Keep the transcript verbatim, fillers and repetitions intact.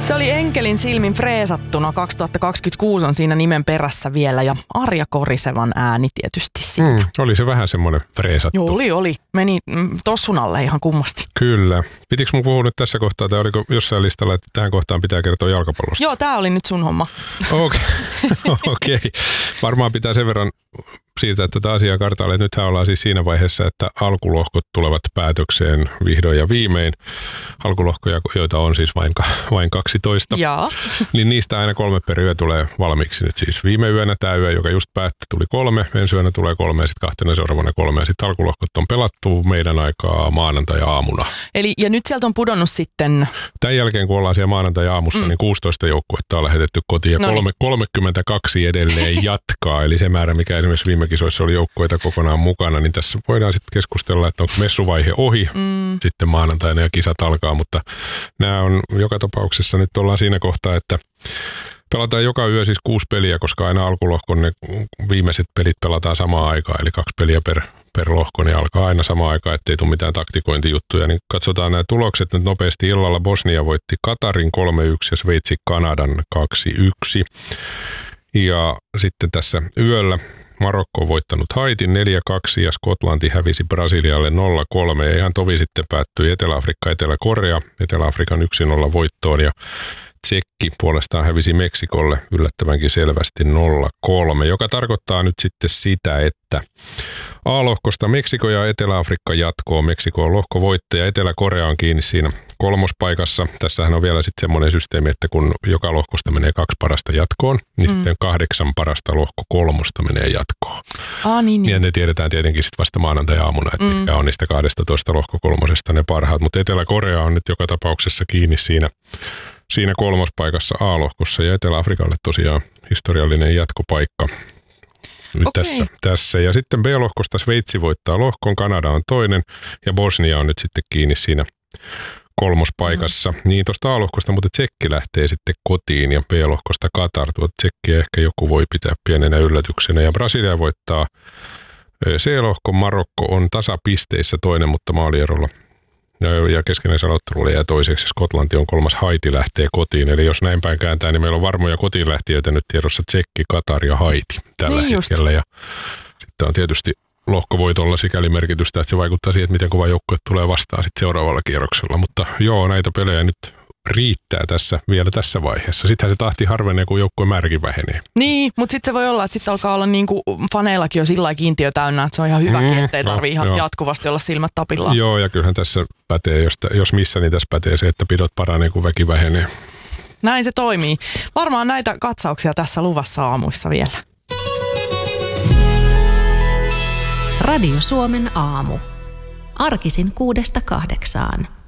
Se oli Enkelin silmin freesattuna. kaksituhattakaksikymmentäkuusi on siinä nimen perässä vielä ja Arja Korisevan ääni tietysti siinä. Mm, oli se vähän semmoinen freesattu. Joo, oli, oli. Meni mm, tossun alle ihan kummasti. Kyllä. Pitikö mun puhua nyt tässä kohtaa, tai oliko jossain listalla, että tähän kohtaan pitää kertoa jalkapallosta? Joo, tää oli nyt sun homma. Okei. Okay. Okay. Varmaan pitää sen verran siirtää tätä asiaa kartalle. Nythän ollaan siis siinä vaiheessa, että alkulohkot tulevat päätökseen vihdoin ja viimein. Alkulohkoja, joita on siis vain, vain kaksitoista. Jaa. Niin niistä aina kolme per yö tulee valmiiksi nyt siis. Viime yönä tämä yö, joka just päätti, tuli kolme. Ensi yönä tulee kolme ja sitten kahtena seuraavana kolme. Ja sitten alkulohkot on pelattu meidän aikaa maanantai-aamuna. Eli ja nyt sieltä on pudonnut sitten... Tämän jälkeen, kun ollaan siellä maanantai-aamussa, mm. niin kuusitoista joukkuetta on lähetetty kotiin ja no niin. kolmekymmentäkaksi edelleen jatkaa. Eli se määrä, mikä esimerkiksi viime kisoissa oli joukkueita kokonaan mukana, niin tässä voidaan sitten keskustella, että onko messuvaihe ohi. Mm. Sitten maanantaina ja kisat alkaa, mutta nämä on joka tapauksessa nyt ollaan siinä kohtaa, että pelataan joka yö siis kuusi peliä, koska aina alkulohkon ne viimeiset pelit pelataan samaan aikaan, eli kaksi peliä per, per lohko, niin alkaa aina samaan aikaan, ettei tule mitään taktikointijuttuja. Niin katsotaan nämä tulokset nyt nopeasti illalla. Bosnia voitti Katarin kolme yksi ja Sveitsi Kanadan kaksi yksi. Ja sitten tässä yöllä Marokko on voittanut Haitin neljä kaksi ja Skotlanti hävisi Brasilialle nolla kolme. Ja ihan tovi sitten päättyi Etelä-Afrikka, Etelä-Korea, Etelä-Afrikan yksi nolla voittoon ja Tsekki puolestaan hävisi Meksikolle yllättävänkin selvästi nolla kolme, joka tarkoittaa nyt sitten sitä, että A-lohkosta Meksiko ja Etelä-Afrikka jatkoo. Meksiko on lohkovoittaja, Etelä-Korea on kiinni siinä kolmospaikassa. Tässähän on vielä sitten semmoinen systeemi, että kun joka lohkosta menee kaksi parasta jatkoon, niin mm. sitten kahdeksan parasta lohko kolmosta menee jatkoon. Ah, niin, niin. Ja ne tiedetään tietenkin sitten vasta maanantai-aamuna, että mm. mitkä on niistä kaksitoista lohko kolmosesta ne parhaat. Mutta Etelä-Korea on nyt joka tapauksessa kiinni siinä Siinä kolmospaikassa A-lohkossa ja Etelä-Afrikalle tosiaan historiallinen jatkopaikka nyt okay. tässä, tässä. Ja sitten B-lohkosta Sveitsi voittaa lohkon, Kanada on toinen ja Bosnia on nyt sitten kiinni siinä kolmospaikassa. Mm-hmm. Niin tuosta A-lohkosta, mutta Tsekki lähtee sitten kotiin ja B-lohkosta Katar. Tuota Tsekkiä ehkä joku voi pitää pienenä yllätyksenä ja Brasilia voittaa C-lohkon, Marokko on tasapisteissä toinen, mutta maalierolla. Ja keskinäisellä ottelulla jää toiseksi. Skotlanti on kolmas, Haiti lähtee kotiin. Eli jos näin päin kääntää, niin meillä on varmoja kotiinlähtiöitä nyt tiedossa Tsekki, Katar ja Haiti tällä niin hetkellä. Ja sitten on tietysti lohkovoitolla sikäli merkitystä, että se vaikuttaa siihen, että miten kova joukkue tulee vastaan sitten seuraavalla kierroksella. Mutta joo, näitä pelejä nyt riittää tässä vielä tässä vaiheessa. Sittenhän se tahti harvenee, kun joukkueen määräkin vähenee. Niin, mutta sitten se voi olla, että sitten alkaa olla niin kuin faneillakin jo sillä lailla kiintiö täynnä, että se on ihan hyväkin, mm, ettei tarvitse no, ihan joo. jatkuvasti olla silmät tapillaan. Joo, ja kyllähän tässä pätee, jos, jos missä, niin tässä pätee se, että pidot paranee, kun väki vähenee. Näin se toimii. Varmaan näitä katsauksia tässä luvassa aamuissa vielä. Radio Suomen aamu. Arkisin kuudesta kahdeksaan.